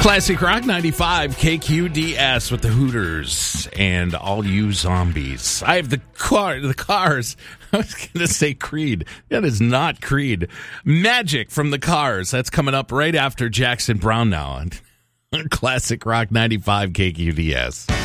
Classic Rock 95 KQDS with the Hooters and All You Zombies. I have the Cars. I was going to say Creed. That is not Creed. Magic from the Cars. That's coming up right after Jackson Browne now on Classic Rock 95 KQDS.